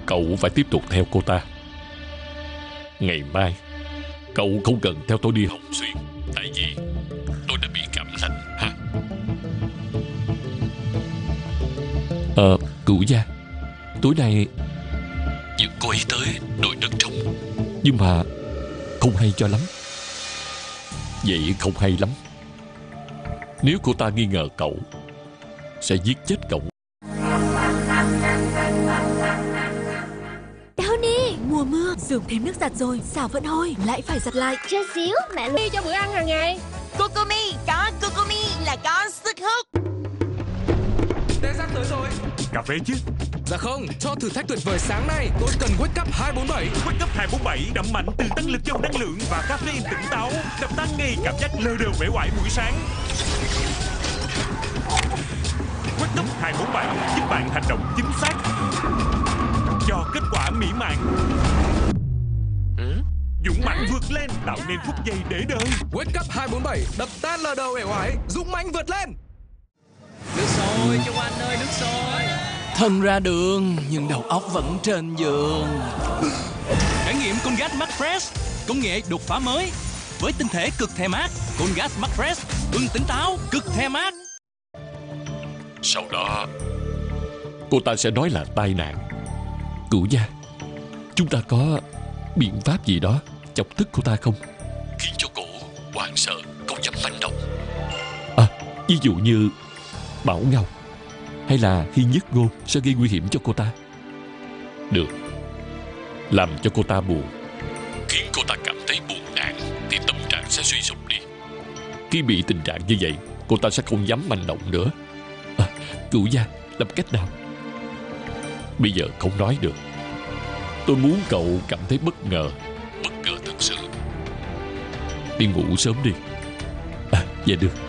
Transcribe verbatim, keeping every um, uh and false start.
Cậu phải tiếp tục theo cô ta. Ngày mai cậu không cần theo tôi đi Hồng Xuyên, tại vì tôi đã bị cảm lạnh ha. Ờ, Cửu gia, tối nay vừa cô ấy tới đội đất trống, nhưng mà không hay cho lắm. Vậy không hay lắm. Nếu cô ta nghi ngờ cậu, sẽ giết chết cậu. Tony, mùa mưa, dùng thêm nước giặt rồi, xào vẫn hôi, lại phải giặt lại. Cho xíu, mẹ đi cho bữa ăn hàng ngày. Cocomi, có Cocomi là có sức hút. Té rác tới rồi. Cà phê chứ? Dạ không, cho thử thách tuyệt vời sáng nay tôi cần Wake Up hai bốn bảy. Wake Up hai bốn bảy đậm mạnh từ tăng lực giàu năng lượng và caffeine tỉnh táo, đập tan ngay cảm giác lơ đơ uể oải buổi sáng. Wake Up hai bốn bảy giúp bạn hành động chính xác, cho kết quả mỹ mãn. Dũng mãnh vượt lên, tạo nên phút giây để đời. Wake Up hai bốn bảy đập tan lờ đờ uể oải, dũng mãnh vượt lên. Nước sôi cho anh ơi, nước sôi. Thân ra đường nhưng đầu óc vẫn trên giường. Trải nghiệm Colgate Max Fresh, công nghệ đột phá mới với tinh thể cực the mát. Colgate Max Fresh, ưng tỉnh táo, cực the mát. Sau đó cô ta sẽ nói là tai nạn. Cửu gia, chúng ta có biện pháp gì đó chọc tức cô ta không, khiến cho cổ hoảng sợ, không dám manh động? À, ví dụ như Bảo Ngọc hay là Hy Nhất Ngôn sẽ gây nguy hiểm cho cô ta. Được, làm cho cô ta buồn, khiến cô ta cảm thấy buồn nản, thì tâm trạng sẽ suy sụp đi. Khi bị tình trạng như vậy, cô ta sẽ không dám manh động nữa. À, Cửu gia, làm cách nào? Bây giờ không nói được. Tôi muốn cậu cảm thấy bất ngờ, bất ngờ thật sự. Đi ngủ sớm đi. À, dạ được.